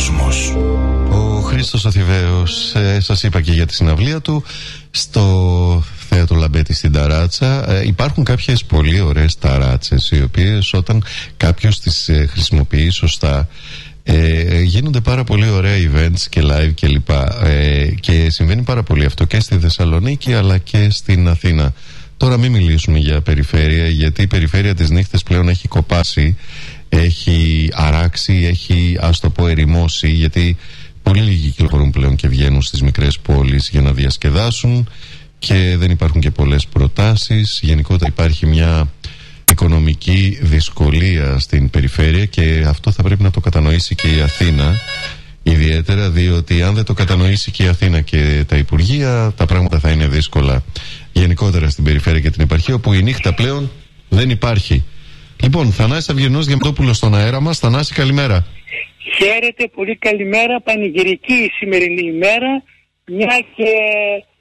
κόσμος. Ο Χρήστος Αθηβαίος, σας είπα και για τη συναυλία του στο Θέατρο Λαμπέτη στην Ταράτσα. Υπάρχουν κάποιες πολύ ωραίες ταράτσες, οι οποίες όταν κάποιος τις χρησιμοποιεί σωστά, γίνονται πάρα πολύ ωραία events και live και λοιπά, και συμβαίνει πάρα πολύ αυτό και στη Θεσσαλονίκη αλλά και στην Αθήνα. Τώρα μην μιλήσουμε για περιφέρεια, γιατί η περιφέρεια της νύχτες πλέον έχει κοπάσει, έχει αράξει, έχει, ας το πω, ερημώσει, γιατί πολύ λίγοι κυκλοφορούν πλέον και βγαίνουν στις μικρές πόλεις για να διασκεδάσουν και δεν υπάρχουν και πολλές προτάσεις. Γενικότερα υπάρχει μια οικονομική δυσκολία στην περιφέρεια και αυτό θα πρέπει να το κατανοήσει και η Αθήνα ιδιαίτερα, διότι αν δεν το κατανοήσει και η Αθήνα και τα Υπουργεία, τα πράγματα θα είναι δύσκολα γενικότερα στην περιφέρεια και την επαρχία, όπου η νύχτα πλέον δεν υπάρχει. Λοιπόν, Θανάσης Αυγερινός Διαμαντόπουλος στον αέρα μας. Θανάση, καλημέρα. Χαίρετε, πολύ καλημέρα. Πανηγυρική η σημερινή ημέρα, μια και